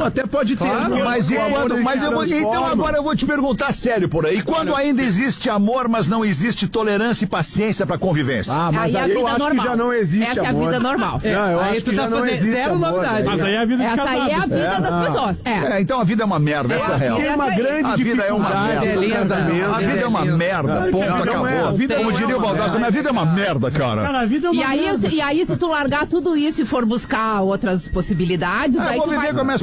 Não, até pode ter. Claro, Mas então agora eu vou te perguntar sério por aí. Quando ainda existe amor, mas não existe tolerância e paciência pra convivência? Ah, mas aí eu acho que já não existe amor. Essa é a vida normal. Não, eu acho que já não existe zero novidade. Mas aí é a vida de Essa casado. aí é a vida das pessoas. Então a vida é uma merda, essa é a real. Tem uma grande A vida é uma merda. merda. A vida é uma merda. Ponto, acabou. Como diria o Baldassi, minha vida é uma merda, cara. A vida é uma merda. E aí, se tu largar tudo isso e for buscar outras possibilidades, aí tu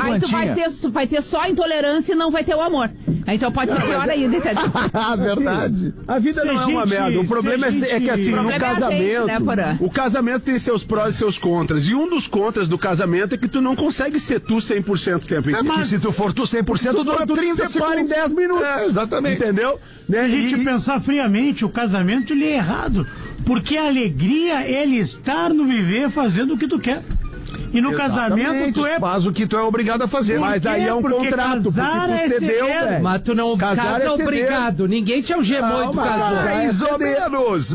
vai ter só a intolerância e não vai ter o amor. Então pode ser pior ainda, entendeu? Verdade. A vida não é uma merda. O problema é que assim, no casamento, o casamento tem seus prós e seus contras. E um dos contras do casamento é que tu não consegue ser tu 100% do tempo. Porque se tu for tu 100%, tu dura 30 segundos. Em 10 minutos. Exatamente. Entendeu? Se a gente pensar friamente, o casamento ele é errado. Porque a alegria é ele estar no viver fazendo o que tu quer. E no casamento tu faz o que tu é obrigado a fazer. Mas aí é um contrato, porque tu cedeu, velho. Mas tu não casa é obrigado. Ninguém te algemou e tu casou. Mais ou menos.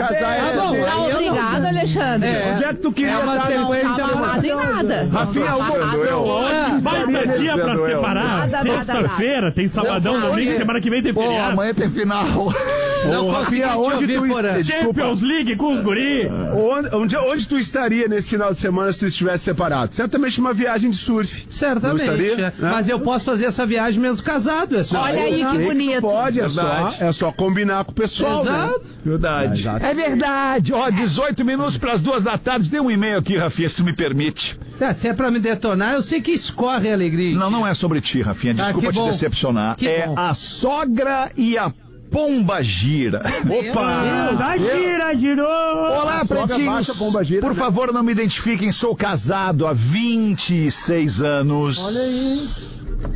Tá obrigado, Alexandre. Onde é que tu queria não tá amarrado em nada. Rafinha, Vai ter dia pra separar. Sexta-feira tem sabadão, domingo, semana que vem tem feriado. Amanhã tem final. Não consegui te ouvir, Porã. Champions League com os guri. Onde tu estaria nesse final de semana se tu estivesse separado? Certamente uma viagem de surf. Certamente. Mas eu posso fazer essa viagem mesmo casado. É só. Olha aí que bonito. Pode, é só combinar com o pessoal. Exato. Né? Verdade. É verdade. 18 minutos para as 2 da tarde. Tem um e-mail aqui, Rafinha, se tu me permite. Se é pra me detonar, eu sei que escorre a alegria. Não é sobre ti, Rafinha. Desculpa te decepcionar. A sogra e a pomba gira. Opa! Girou! Olá, pretinhos. Por favor, não me identifiquem. Sou casado há 26 anos. Olha aí.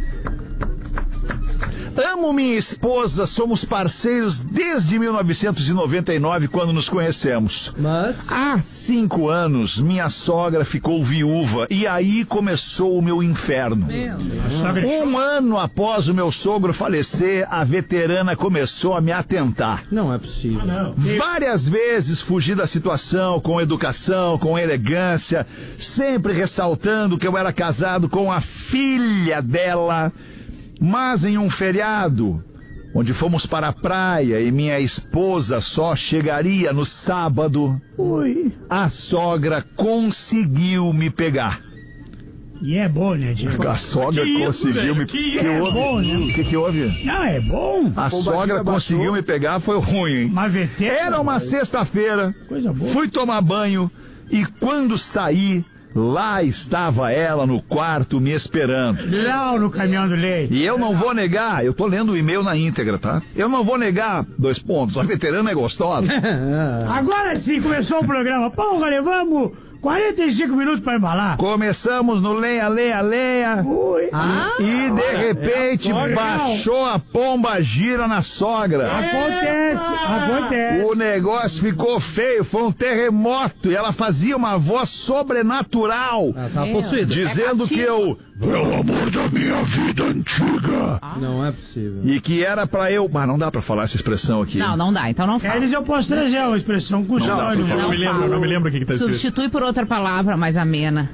Amo minha esposa, somos parceiros desde 1999, quando nos conhecemos. Mas há 5 anos, minha sogra ficou viúva e aí começou o meu inferno. Um ano após o meu sogro falecer, a veterana começou a me atentar. Não é possível. Várias vezes fugi da situação com educação, com elegância, sempre ressaltando que eu era casado com a filha dela. Mas em um feriado, onde fomos para a praia e minha esposa só chegaria no sábado, a sogra conseguiu me pegar. E é bom, né, Diego? A sogra conseguiu me pegar. O que houve? Não, é bom. A sogra conseguiu me pegar, foi ruim, hein? Era uma sexta-feira, fui tomar banho e quando saí, lá estava ela no quarto me esperando. Lá no caminhão do leite. E eu não vou negar, eu tô lendo o e-mail na íntegra, tá? Eu não vou negar, 2 pontos, a veterana é gostosa. Agora sim, começou o programa. Porra, levamos 45 minutos pra embalar. Começamos no lenha. E de repente baixou a pomba gira na sogra. Acontece. O negócio ficou feio, foi um terremoto. E ela fazia uma voz sobrenatural. Tá possuída. Dizendo que eu... Pelo amor da minha vida antiga. Não é possível. E que era pra eu... Mas não dá pra falar essa expressão aqui. Não dá, então não fala. Eles eu posso trazer uma expressão com sinônimo. Não me lembro o que tá escrito. Substitui por outra palavra mais amena.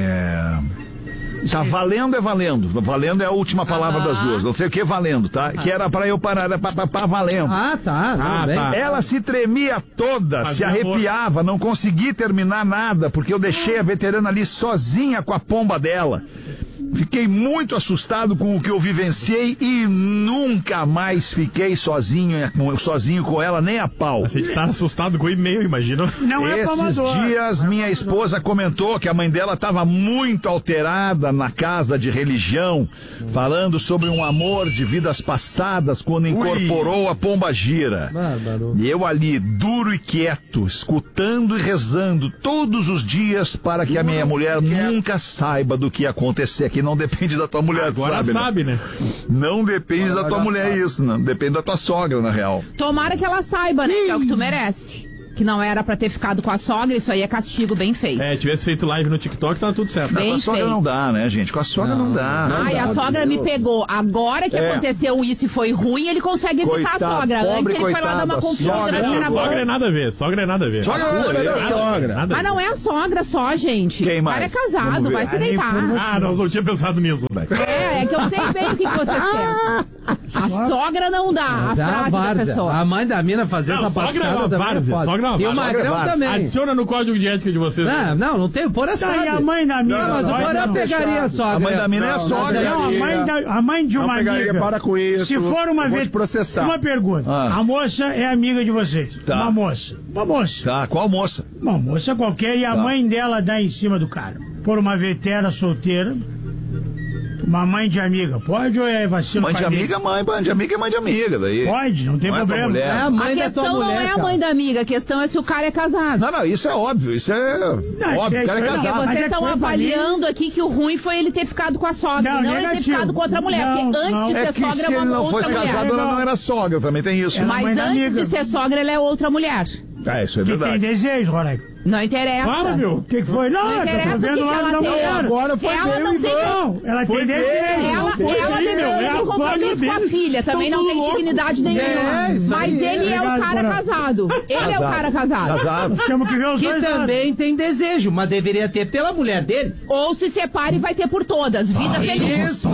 Tá, valendo é valendo. Valendo é a última palavra das duas. Não sei o que é valendo, tá? Que era pra eu parar, era pra valendo. Tá. Ela se tremia toda, se arrepiava, não consegui terminar nada, porque eu deixei a veterana ali sozinha com a pomba dela. Fiquei muito assustado com o que eu vivenciei e nunca mais fiquei sozinho com ela, nem a pau. A gente tá assustado com o e-mail, imagina. Esses dias minha esposa comentou que a mãe dela estava muito alterada na casa de religião, falando sobre um amor de vidas passadas quando incorporou a pomba gira. Bárbaro. E eu ali, duro e quieto, escutando e rezando todos os dias para que a minha mulher nunca saiba do que ia acontecer aqui. Não depende da tua mulher, agora sabe, né? Não depende da tua mulher isso, não. Depende da tua sogra, na real. Tomara que ela saiba, né? Que é o que tu merece. que não era pra ter ficado com a sogra, isso aí é castigo bem feito. Tivesse feito live no TikTok, tava tudo certo. Com a sogra não dá, né, gente? Com a sogra não dá. Ai, a sogra me pegou. Agora que aconteceu isso e foi ruim, ele consegue evitar a sogra. Antes ele foi lá dar uma consulta. Sogra é nada a ver. Sogra é nada a ver. Mas não é a sogra só, gente. Quem mais? O cara é casado, vai se deitar. Nós não tinha pensado nisso, velho. É que eu sei bem o que vocês pensam. A sogra não dá, a frase da pessoa. A mãe da mina fazer essa patuscada também é foda. E o Magrão também. Adiciona no código de ética de vocês. Não tem, por essa. E a mãe da mina. Não, mas o Porã pegaria a sogra. A mãe da mina é a sogra. Não, a mãe de uma amiga. Para com isso. Se for uma vez. Processar. Uma pergunta. A moça é amiga de vocês. Tá. Uma moça. Tá, qual moça? Uma moça qualquer e a mãe dela dá em cima do cara. Por uma vetera solteira. Uma mãe de amiga, pode ou é vacilo? Mãe de amiga, mãe de amiga é mãe de amiga. Daí. Pode, não tem problema. É a mãe da tua mulher. A questão não é a mãe da amiga, a questão é se o cara é casado. Não, isso é óbvio. Isso é óbvio. O cara é casado. Porque vocês estão avaliando aqui que o ruim foi ele ter ficado com a sogra, não ele ter ficado com outra mulher. Porque antes de ser sogra é uma outra mulher. Se ele não fosse casado, ela não era sogra, também tem isso. Mas antes de ser sogra, ela é outra mulher. Isso é verdade. Que tem desejo, Roraima. Não interessa. Para, meu. O que foi? Não interessa o que ela tem. Agora foi ela não tem. Ela tem desejo. Ela deveria compromisso com a filha. Também não tem dignidade nenhuma. Mas ele é o cara casado. Ele é o cara casado. Temos que ver os que dois também tem desejo, mas deveria ter pela mulher dele. Ou se separe e vai ter por todas. Vida feliz. Isso.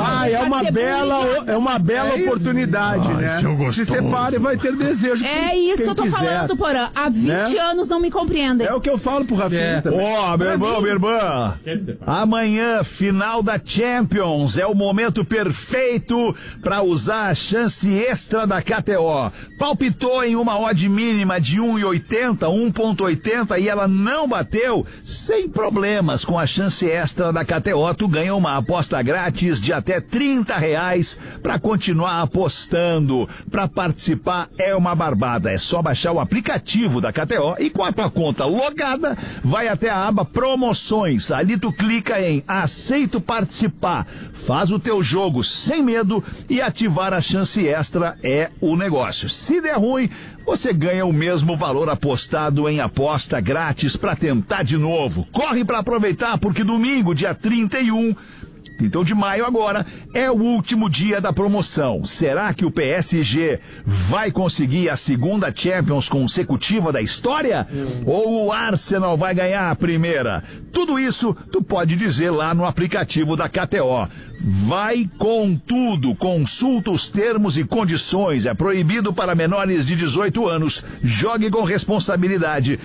É uma bela oportunidade, né? Se separe e vai ter desejo. É isso que eu tô falando, Porã. Há 20 anos não me compreendem. É o que eu falo pro Rafinha. Meu irmão, minha irmã. Amanhã, final da Champions. É o momento perfeito pra usar a chance extra da KTO. Palpitou em uma odd mínima de 1,80, 1,80 e ela não bateu? Sem problemas. Com a chance extra da KTO, tu ganha uma aposta grátis de até R$30 pra continuar apostando. Pra participar é uma barbada. É só baixar o aplicativo da KTO e com a tua conta logada, vai até a aba promoções. Ali tu clica em aceito participar. Faz o teu jogo sem medo e ativar a chance extra é o negócio. Se der ruim, você ganha o mesmo valor apostado em aposta grátis para tentar de novo. Corre para aproveitar porque domingo, dia 31 de maio agora, é o último dia da promoção. Será que o PSG vai conseguir a segunda Champions consecutiva da história? Ou o Arsenal vai ganhar a primeira? Tudo isso tu pode dizer lá no aplicativo da KTO. Vai com tudo. Consulta os termos e condições. É proibido para menores de 18 anos. Jogue com responsabilidade.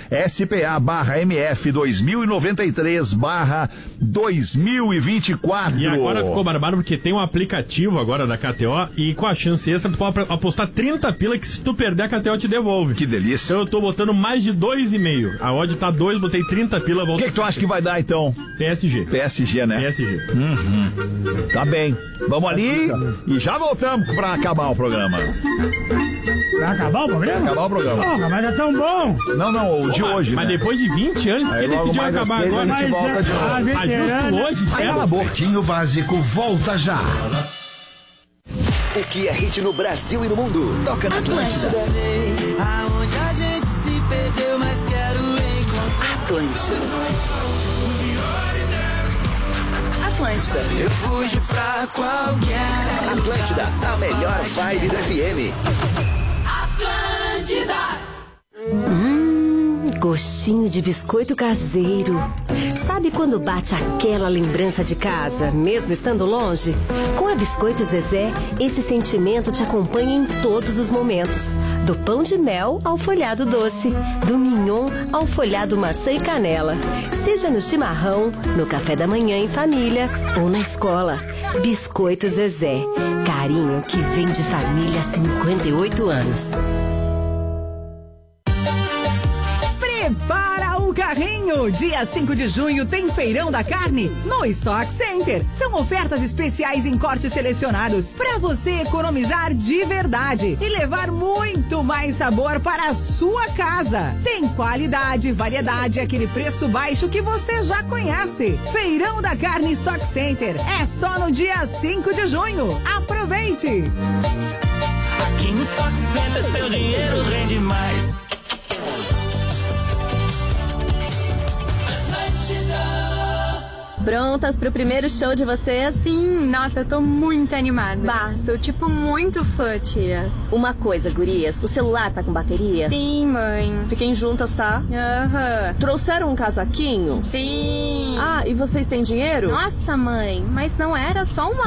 SPA/MF 2093/2024. E agora ficou barbado porque tem um aplicativo agora da KTO e com a chance extra tu pode apostar 30 pila que se tu perder a KTO te devolve. Que delícia. Então eu tô botando mais de 2,5. A odd tá 2, botei 30 pila. O que tu acha que vai dar então? PSG, né? PSG. Tá bem. Vamos ali e já voltamos pra acabar o programa. Vai acabar o programa? Acabar o programa. Porra, mas é tão bom. Não, o de hoje, mas né? depois de 20 anos, ele decidiu acabar agora. A gente volta de novo. Mas justo hoje, Pretinho Básico volta já. O que é hit no Brasil e no mundo? Toca na Atlântida. Aonde a gente se perdeu, mas quero encontrar. Atlântida. Eu fujo pra qualquer. Atlântida, a melhor vibe do FM. Atlântida. Gostinho de biscoito caseiro. Sabe quando bate aquela lembrança de casa, mesmo estando longe? Com a Biscoito Zezé, esse sentimento te acompanha em todos os momentos. Do pão de mel ao folhado doce, do mignon ao folhado maçã e canela. Seja no chimarrão, no café da manhã em família ou na escola. Biscoito Zezé, carinho que vem de família há 58 anos. Para o carrinho! Dia 5 de junho tem Feirão da Carne no Stock Center. São ofertas especiais em cortes selecionados para você economizar de verdade e levar muito mais sabor para a sua casa. Tem qualidade, variedade, aquele preço baixo que você já conhece. Feirão da Carne Stock Center é só no dia 5 de junho. Aproveite! Aqui no Stock Center seu dinheiro rende mais. Prontas pro primeiro show de vocês? Sim, nossa, eu tô muito animada. Bah, sou tipo muito fã, tia. Uma coisa, gurias, o celular tá com bateria? Sim, mãe. Fiquem juntas, tá? Aham. Trouxeram um casaquinho? Sim. Ah, e vocês têm dinheiro? Nossa, mãe, mas não era só uma